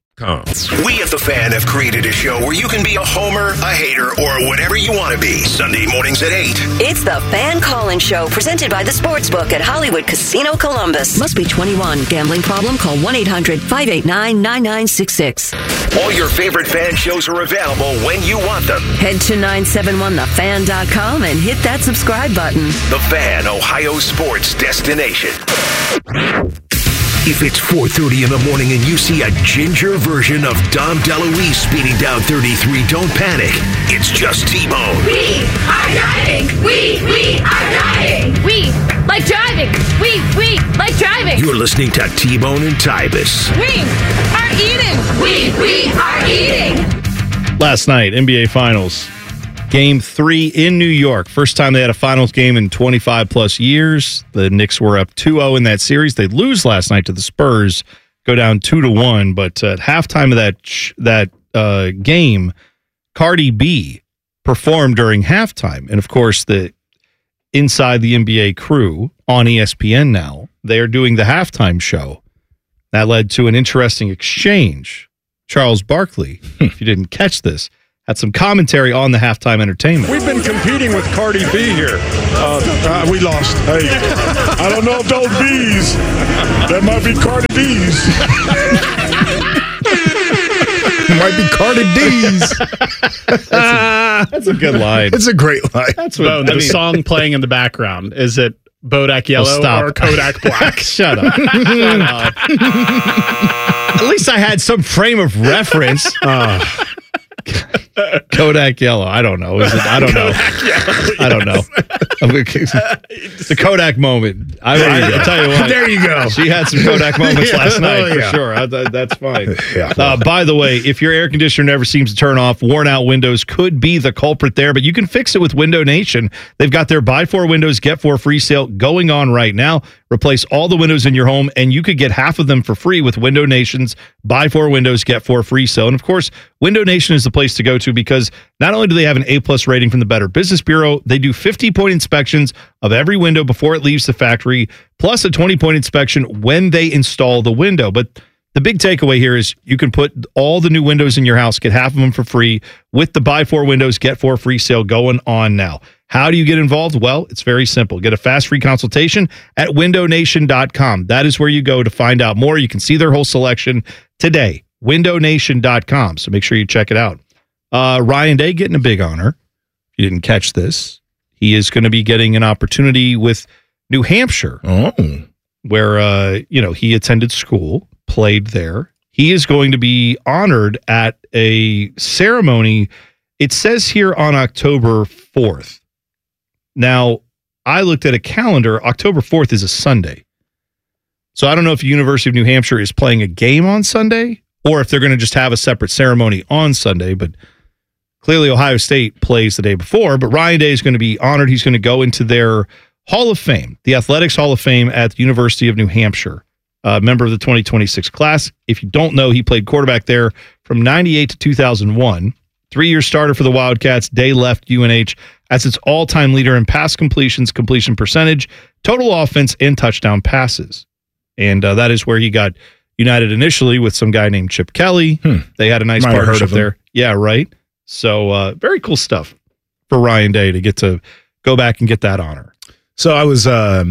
We at The Fan have created a show where you can be a homer, a hater, or whatever you want to be. Sunday mornings at 8. It's The Fan Call-In Show, presented by the Sportsbook at Hollywood Casino Columbus. Must be 21. Gambling problem? Call 1-800-589-9966. All your favorite fan shows are available when you want them. Head to 971thefan.com and hit that subscribe button. The Fan, Ohio sports destination. If it's 4:30 in the morning and you see a ginger version of Dom DeLuise speeding down 33, don't panic. It's just T-Bone. We are driving. We are driving. We like driving. We like driving. You're listening to T-Bone and Tybus. We are eating. We are eating. Last night, NBA Finals. Game 3 in New York. First time they had a finals game in 25 plus years. The Knicks were up 2-0 in that series. They lose last night to the Spurs. go down 2-1. But at halftime of that game, Cardi B performed during halftime. And of course, the Inside the NBA crew on ESPN now, they are doing the halftime show. That led to an interesting exchange. Charles Barkley, if you didn't catch this, had some commentary on the halftime entertainment. We've been competing with Cardi B here. We lost. Hey, I don't know if those bees, that might be Cardi B's. It might be Cardi D's. That's a good line. It's a great line. That's what the song playing in the background. Is it Bodak Yellow or Kodak Black? Shut up. Shut up. At least I had some frame of reference. Kodak Yellow. I don't know. I don't know. I don't know. It's a Kodak moment. I'll tell you what. There you go. She had some Kodak moments last night for sure. That's fine. By the way, if your air conditioner never seems to turn off, worn out windows could be the culprit there, but you can fix it with Window Nation. They've got their buy 4 windows, get 4 free sale going on right now. Replace all the windows in your home, and you could get half of them for free with Window Nation's buy 4 windows, get 4 free sale. And of course, Window Nation is the place to go to because not only do they have an A+ rating from the Better Business Bureau, they do 50-point inspections of every window before it leaves the factory, plus a 20-point inspection when they install the window. But the big takeaway here is you can put all the new windows in your house, get half of them for free with the buy 4 windows, get 4 free sale going on now. How do you get involved? Well, it's very simple. Get a fast free consultation at windownation.com. That is where you go to find out more. You can see their whole selection today, windownation.com. So make sure you check it out. Ryan Day getting a big honor. If you didn't catch this, he is going to be getting an opportunity with New Hampshire, where he attended school, played there. He is going to be honored at a ceremony. It says here on October 4th. Now, I looked at a calendar. October 4th is a Sunday. So I don't know if the University of New Hampshire is playing a game on Sunday or if they're going to just have a separate ceremony on Sunday. But clearly Ohio State plays the day before. But Ryan Day is going to be honored. He's going to go into their Hall of Fame, the Athletics Hall of Fame at the University of New Hampshire. Member of the 2026 class. If you don't know, he played quarterback there from 98 to 2001. 3-year starter for the Wildcats. Day left UNH as its all-time leader in pass completions, completion percentage, total offense, and touchdown passes. And that is where he got united initially with some guy named Chip Kelly. They had a nice partnership there. Yeah, right. So very cool stuff for Ryan Day to get to go back and get that honor. So I was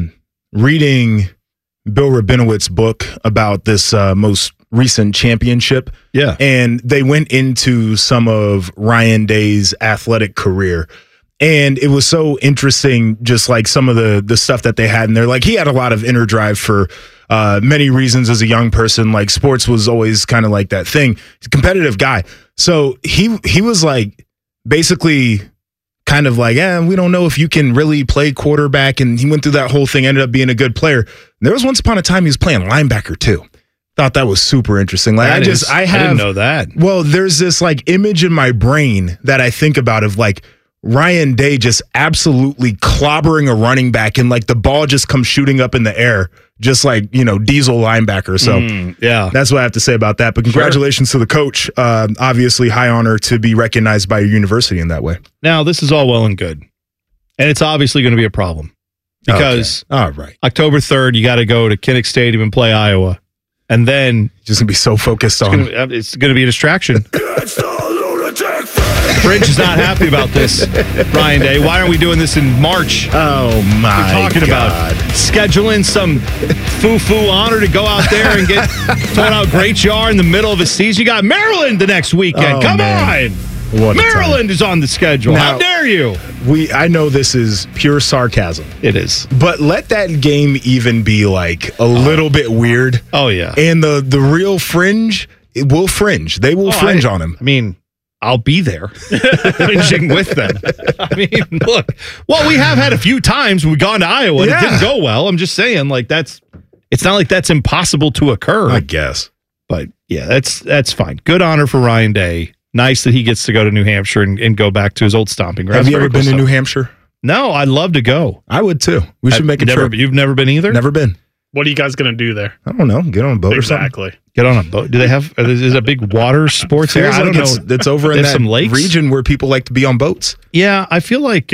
reading Bill Rabinowitz's book about this most recent championship. Yeah. And they went into some of Ryan Day's athletic career. And it was so interesting, just like some of the stuff that they had in there. Like, he had a lot of inner drive for many reasons as a young person. Like, sports was always kind of like that thing. He's a competitive guy. So he was like, basically kind of like, we don't know if you can really play quarterback. And he went through that whole thing, ended up being a good player. And there was once upon a time he was playing linebacker too. Thought that was super interesting. Like, I didn't know that. Well, there's this like image in my brain that I think about of like Ryan Day just absolutely clobbering a running back and like the ball just comes shooting up in the air, just like, diesel linebacker. So yeah, that's what I have to say about that. But congratulations to the coach. Obviously high honor to be recognized by your university in that way. Now, this is all well and good. And it's obviously going to be a problem because all right, October 3rd, you got to go to Kinnick Stadium and play Iowa. And then just going to be so focused on it's going to be a distraction. Fringe is not happy about this, Ryan Day. Why aren't we doing this in March? Oh, my We're talking about scheduling some foo-foo honor to go out there and get told how great you are in the middle of a season. You got Maryland the next weekend. Come on. Maryland is on the schedule. Now, how dare you? I know this is pure sarcasm. It is. But let that game even be like a little bit weird. Oh, yeah. And the real Fringe, it will fringe. They will fringe on him. I mean, I'll be there fringing with them. I mean, look. Well, we have had a few times we've gone to Iowa and it didn't go well. I'm just saying, like, it's not like that's impossible to occur. I guess. But yeah, that's fine. Good honor for Ryan Day. Nice that he gets to go to New Hampshire and go back to his old stomping grounds. Have you ever been to New Hampshire? No, I'd love to go. I would too. We should make a trip. You've never been either? Never been. What are you guys going to do there? I don't know. Get on a boat or something. Exactly. Get on a boat. Do they have? Is it a big water sports area? I don't know. It's over in There's that some lakes? region where people like to be on boats. Yeah, I feel like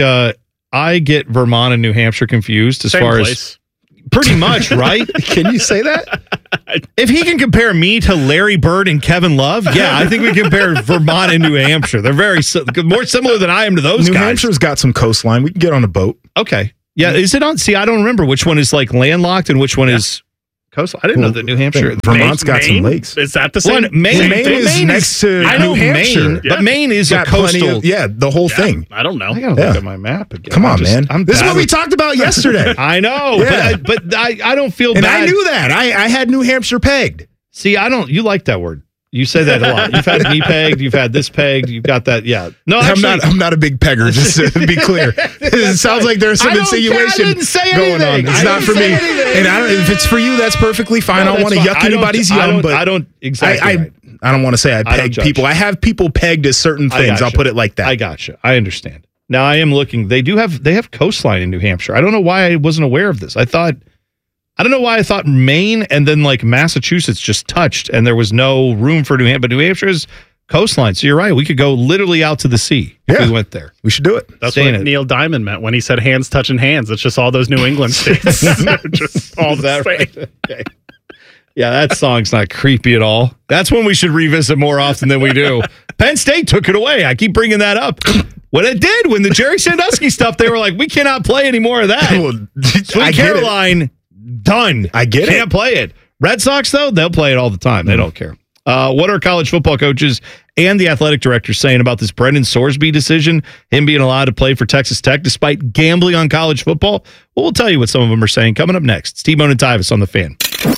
I get Vermont and New Hampshire confused as Same far place. as pretty much, right? Can you say that? If he can compare me to Larry Bird and Kevin Love, yeah, I think we compare Vermont and New Hampshire. They're very more similar than I am to those New guys. Hampshire's got some coastline. We can get on a boat. Okay. Yeah, is it on? See, I don't remember which one is like landlocked and which one is coastal. I didn't know that New Hampshire. Vermont's got some lakes. Is that the same? Maine is next to I know New Hampshire. Maine, but Maine is a Got plenty coastal. of- the whole thing. I don't know. I gotta look at my map again. Come on, man. I'm This is bad what we with- talked about yesterday. I know, Yeah. but I don't feel And bad. I knew that. I had New Hampshire pegged. See, I don't. You like that word. You say that a lot. You've had me pegged. You've had this pegged. You've got that. Yeah. No, actually, I'm not a big pegger. Just to be clear, it sounds like there's some I don't care. I insinuation didn't say going on. anything. It's I not didn't for say me. anything. And I don't. If it's for you, that's perfectly fine. No, I don't want to that's fine. yuck anybody's yum, but I don't exactly. right. I don't want to say I I don't peg judge. people. I have people pegged as certain I things. gotcha. I'll put it like that. I gotcha. I understand. Now I am looking. They have coastline in New Hampshire. I don't know why I wasn't aware of this. I don't know why I thought Maine and then like Massachusetts just touched and there was no room for New Hampshire. But New Hampshire's coastline. So you're right. We could go literally out to the sea if we went there. We should do it. That's Saying what it. Neil Diamond meant when he said hands touching hands. It's just all those New England states. Just all that right. Okay. Yeah, that song's not creepy at all. That's one we should revisit more often than we do. Penn State took it away. I keep bringing that up. When it did, when the Jerry Sandusky stuff, they were like, we cannot play any more of that. Sweet I get it. Caroline, done. I get it. Can't play it. Red Sox, though, they'll play it all the time. They don't care. What are college football coaches and the athletic directors saying about this Brendan Sorsby decision, him being allowed to play for Texas Tech despite gambling on college football? Well, we'll tell you what some of them are saying coming up next. It's T-Bone and Tyvis on The Fan.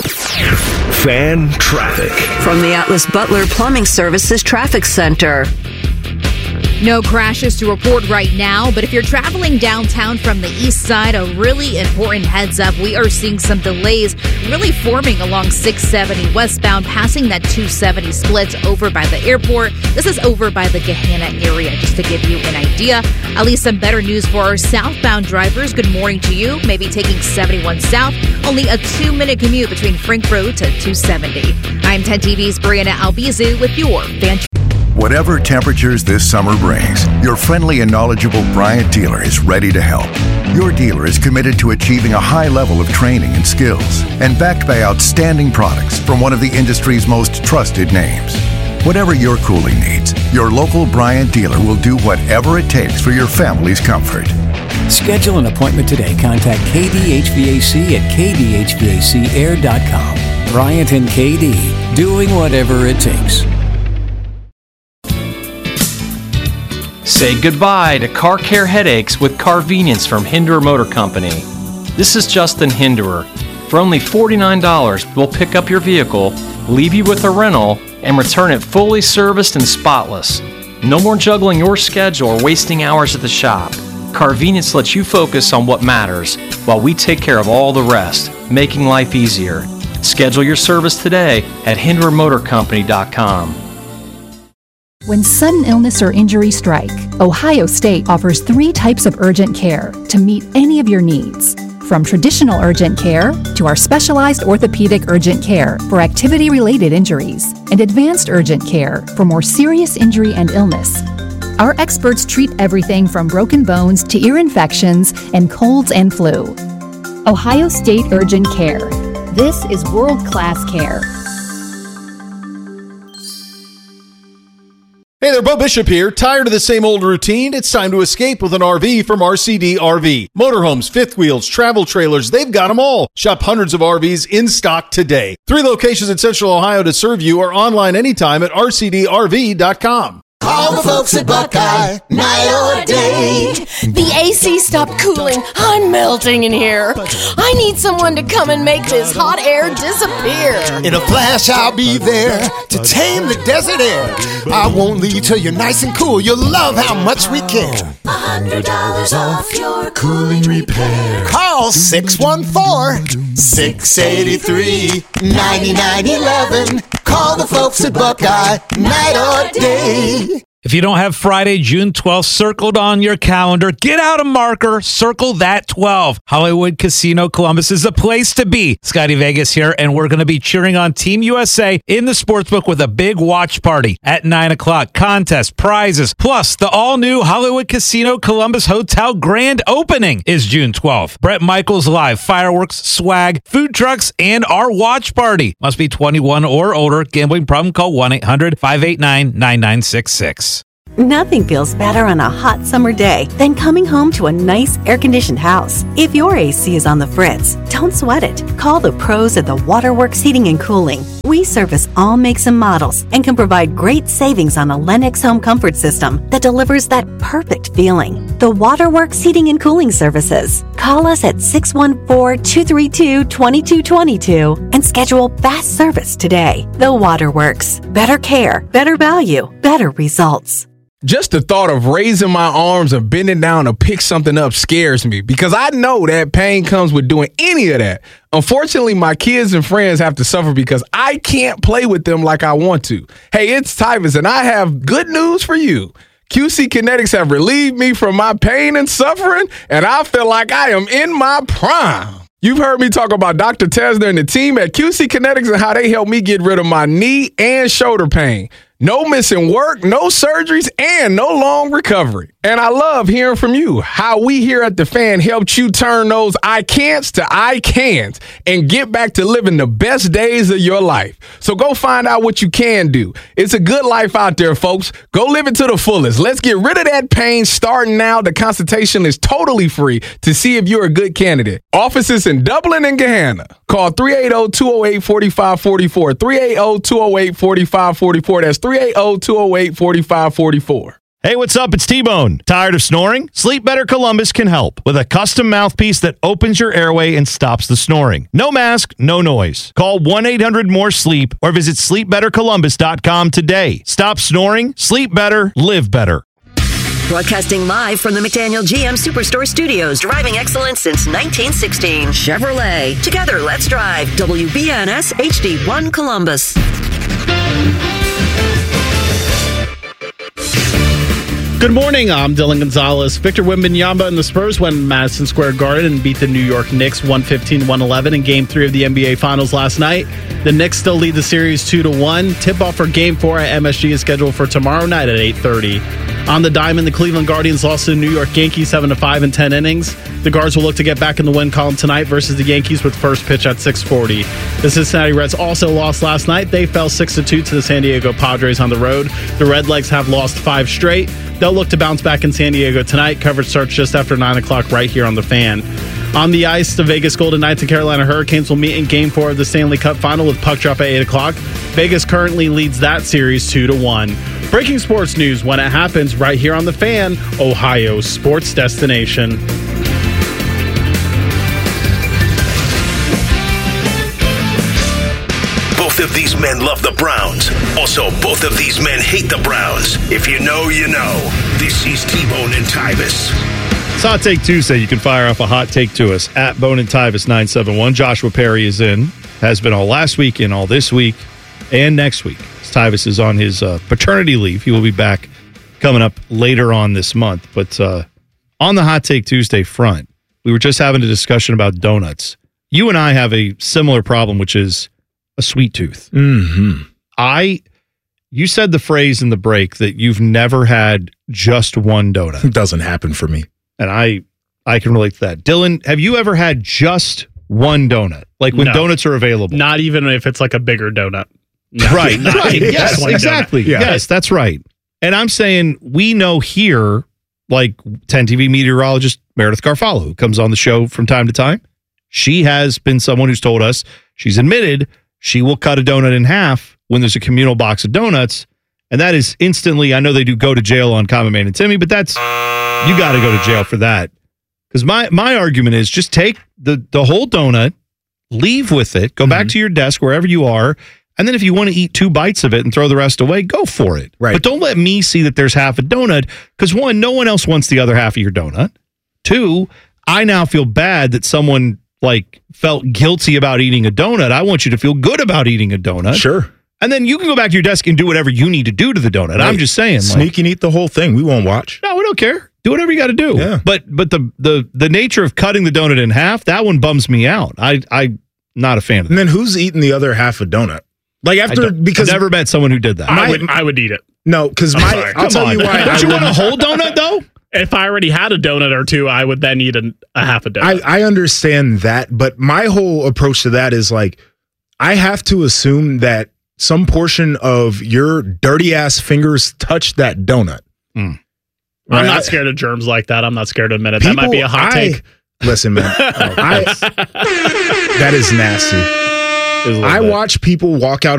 Fan traffic. From the Atlas Butler Plumbing Services Traffic Center. No crashes to report right now, but if you're traveling downtown from the east side, a really important heads up. We are seeing some delays really forming along 670 westbound, passing that 270 splits over by the airport. This is over by the Gahanna area, just to give you an idea. At least some better news for our southbound drivers. Good morning to you. Maybe taking 71 south, only a 2-minute commute between Frank Road to 270. I'm 10 TV's Brianna Albizu with your Fan. Whatever temperatures this summer brings, your friendly and knowledgeable Bryant dealer is ready to help. Your dealer is committed to achieving a high level of training and skills and backed by outstanding products from one of the industry's most trusted names. Whatever your cooling needs, your local Bryant dealer will do whatever it takes for your family's comfort. Schedule an appointment today. Contact KD HVAC at kdhvacair.com. Bryant and KD, doing whatever it takes. Say goodbye to car care headaches with Carvenience from Hinderer Motor Company. This is Justin Hinderer. For only $49, we'll pick up your vehicle, leave you with a rental, and return it fully serviced and spotless. No more juggling your schedule or wasting hours at the shop. Carvenience lets you focus on what matters while we take care of all the rest, making life easier. Schedule your service today at HindererMotorCompany.com. When sudden illness or injury strike, Ohio State offers 3 types of urgent care to meet any of your needs. From traditional urgent care to our specialized orthopedic urgent care for activity-related injuries and advanced urgent care for more serious injury and illness. Our experts treat everything from broken bones to ear infections and colds and flu. Ohio State Urgent Care. This is world-class care. Hey there, Bo Bishop here. Tired of the same old routine? It's time to escape with an RV from RCD RV. Motorhomes, fifth wheels, travel trailers, they've got them all. Shop hundreds of RVs in stock today. 3 locations in Central Ohio to serve you or online anytime at rcdrv.com. Call the folks at Buckeye, night or day. The AC stopped cooling. I'm melting in here. I need someone to come and make this hot air disappear. In a flash, I'll be there to tame the desert air. I won't leave till you're nice and cool. You'll love how much we care. $100 off your cooling repair. Call 614-683-9911. Call the folks at Buckeye, night or day. If you don't have Friday, June 12th circled on your calendar, get out a marker, circle that 12. Hollywood Casino Columbus is the place to be. Scotty Vegas here, and we're going to be cheering on Team USA in the sportsbook with a big watch party at 9 o'clock. Contest, prizes, plus the all-new Hollywood Casino Columbus Hotel grand opening is June 12th. Bret Michaels Live, fireworks, swag, food trucks, and our watch party. Must be 21 or older. Gambling problem? Call 1-800-589-9966. Nothing feels better on a hot summer day than coming home to a nice air-conditioned house. If your AC is on the fritz, don't sweat it. Call the pros at the Waterworks Heating and Cooling. We service all makes and models and can provide great savings on a Lennox home comfort system that delivers that perfect feeling. The Waterworks Heating and Cooling Services. Call us at 614-232-2222 and schedule fast service today. The Waterworks. Better care, better value, better results. Just the thought of raising my arms and bending down to pick something up scares me because I know that pain comes with doing any of that. Unfortunately, my kids and friends have to suffer because I can't play with them like I want to. Hey, it's Tyvus, and I have good news for you. QC Kinetics have relieved me from my pain and suffering, and I feel like I am in my prime. You've heard me talk about Dr. Tesner and the team at QC Kinetics and how they helped me get rid of my knee and shoulder pain. No missing work, no surgeries, and no long recovery. And I love hearing from you how we here at The Fan helped you turn those I can'ts to I can'ts and get back to living the best days of your life. So go find out what you can do. It's a good life out there, folks. Go live it to the fullest. Let's get rid of that pain starting now. The consultation is totally free to see if you're a good candidate. Offices in Dublin and Gahanna. Call 380-208-4544. 380-208-4544. That's 380-208-4544. Hey, what's up? It's T-Bone. Tired of snoring? Sleep Better Columbus can help with a custom mouthpiece that opens your airway and stops the snoring. No mask, no noise. Call 1-800-MORE-SLEEP or visit sleepbettercolumbus.com today. Stop snoring, sleep better, live better. Broadcasting live from the McDaniel GM Superstore Studios, driving excellence since 1916. Chevrolet. Together, let's drive. WBNS HD1 Columbus. Good morning, I'm Dylan Gonzalez. Victor Wembanyama and the Spurs went to Madison Square Garden and beat the New York Knicks 115-111 in Game 3 of the NBA Finals last night. The Knicks still lead the series 2-1. Tip-off for Game 4 at MSG is scheduled for tomorrow night at 8:30. On the diamond, the Cleveland Guardians lost to the New York Yankees 7-5 in 10 innings. The Guards will look to get back in the win column tonight versus the Yankees with first pitch at 6:40. The Cincinnati Reds also lost last night. They fell 6-2 to the San Diego Padres on the road. The Redlegs have lost 5 straight. They'll look to bounce back in San Diego tonight. Coverage starts just after 9 o'clock right here on The Fan. On the ice, the Vegas Golden Knights and Carolina Hurricanes will meet in Game 4 of the Stanley Cup Final with puck drop at 8 o'clock. Vegas currently leads that series 2-1. Breaking sports news when it happens right here on The Fan, Ohio's sports destination. Both of these men love the Browns. Also, both of these men hate the Browns. If you know, you know. This is T-Bone and Tyvus. It's Hot Take Tuesday. You can fire off a hot take to us at Bone and Tyvus 971. Joshua Perry is in. Has been all last week and all this week and next week. Tyvus is on his paternity leave. He will be back coming up later on this month. But on the Hot Take Tuesday front, we were just having a discussion about donuts. You and I have a similar problem, which is a sweet tooth. Mm-hmm. You said the phrase in the break that you've never had just one donut. It doesn't happen for me. And I can relate to that. Dylan, have you ever had just one donut? Like when donuts are available? Not even if it's like a bigger donut. No, right. Yes, exactly. Yeah. Yes, that's right. And I'm saying we know here, like 10 TV meteorologist Meredith Garfalo, who comes on the show from time to time. She has been someone who's told us, she's admitted she will cut a donut in half when there's a communal box of donuts. And that is instantly, I know they do go to jail on Common Man and Timmy, but that's, you got to go to jail for that. Because my argument is just take the whole donut, leave with it, go back to your desk wherever you are, and then if you want to eat 2 bites of it and throw the rest away, go for it. Right. But don't let me see that there's half a donut, because 1, no one else wants the other half of your donut. 2, I now feel bad that someone felt guilty about eating a donut. I want you to feel good about eating a donut. Sure. And then you can go back to your desk and do whatever you need to do to the donut. I'm just saying. Sneak and eat the whole thing. We won't watch. No, we don't care. Do whatever you got to do. Yeah. But the nature of cutting the donut in half, that one bums me out. I'm not a fan of that. And then who's eating the other half a donut? Like because I've never met someone who did that. I would eat it. No, because I'll tell you why. Don't you want a whole donut though? If I already had a donut or two, I would then eat a half a donut. I understand that, but my whole approach to that is like, I have to assume that some portion of your dirty ass fingers touched that donut. I'm not scared of germs like that. I'm not scared to admit it. That might be a hot take. Listen, man, that is nasty. I watch people walk out